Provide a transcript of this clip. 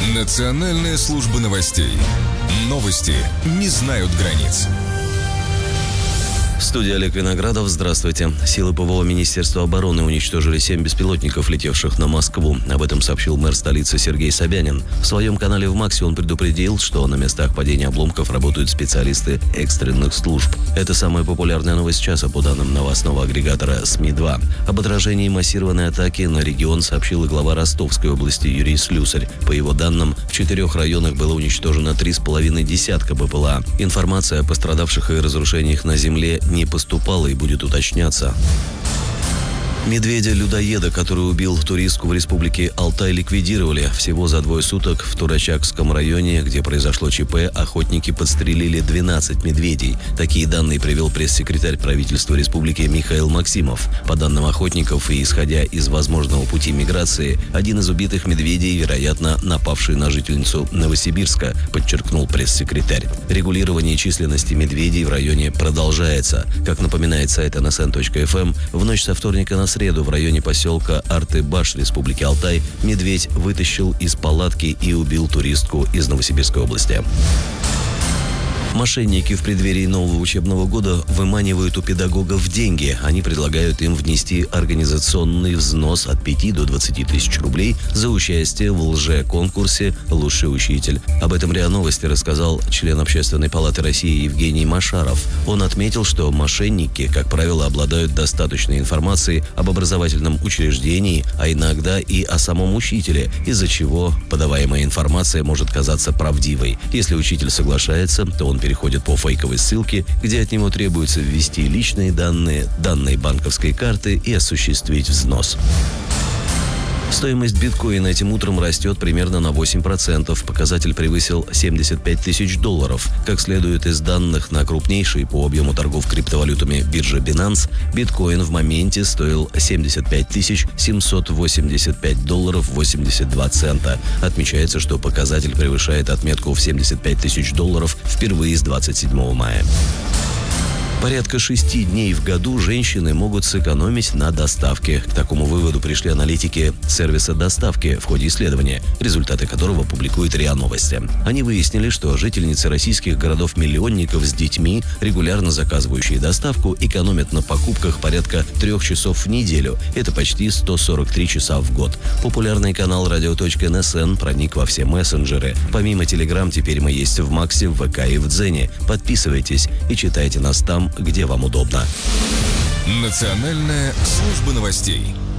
Национальная служба новостей. Новости не знают границ. В студии Олег Виноградов. Здравствуйте. Силы ПВО Министерства обороны уничтожили 7 беспилотников, летевших на Москву. Об этом сообщил мэр столицы Сергей Собянин. В своем канале в МАКСе он предупредил, что на местах падения обломков работают специалисты экстренных служб. Это самая популярная новость часа по данным новостного агрегатора СМИ-2. Об отражении массированной атаки на регион сообщил и глава Ростовской области Юрий Слюсарь. По его данным, в 4 районах было уничтожено 3,5 десятка БПЛА. Информация о пострадавших и разрушениях на земле не поступало и будет уточняться. Медведя-людоеда, который убил туристку в республике Алтай, ликвидировали. Всего за 2 суток в Турачакском районе, где произошло ЧП, охотники подстрелили 12 медведей. Такие данные привел пресс-секретарь правительства республики Михаил Максимов. По данным охотников и исходя из возможного пути миграции, один из убитых медведей, вероятно, напавший на жительницу Новосибирска, подчеркнул пресс-секретарь. Регулирование численности медведей в районе продолжается. Как напоминает сайт nsn.fm, в ночь со вторника на среду в районе поселка Артыбаш Республики Алтай медведь вытащил из палатки и убил туристку из Новосибирской области. Мошенники в преддверии нового учебного года выманивают у педагогов деньги. Они предлагают им внести организационный взнос от 5 до 20 тысяч рублей за участие в лже-конкурсе «Лучший учитель». Об этом РИА Новости рассказал член Общественной палаты России Евгений Машаров. Он отметил, что мошенники, как правило, обладают достаточной информацией об образовательном учреждении, а иногда и о самом учителе, из-за чего подаваемая информация может казаться правдивой. Если учитель соглашается, то он переходит по фейковой ссылке, где от него требуется ввести личные данные, данные банковской карты и осуществить взнос. Стоимость биткоина этим утром растет примерно на 8%. Показатель превысил $75 тысяч. Как следует из данных на крупнейшей по объему торгов криптовалютами бирже Binance, биткоин в моменте стоил $75 785 82 цента. Отмечается, что показатель превышает отметку в $75 тысяч впервые с 27 мая. Порядка 6 дней в году женщины могут сэкономить на доставке. К такому выводу пришли аналитики сервиса доставки в ходе исследования, результаты которого публикует РИА Новости. Они выяснили, что жительницы российских городов-миллионников с детьми, регулярно заказывающие доставку, экономят на покупках порядка 3 часов в неделю. Это почти 143 часа в год. Популярный канал radio.nsn проник во все мессенджеры. Помимо Telegram, теперь мы есть в МАКСе, в ВК и в Дзене. Подписывайтесь и читайте нас там, где вам удобно. Национальная служба новостей.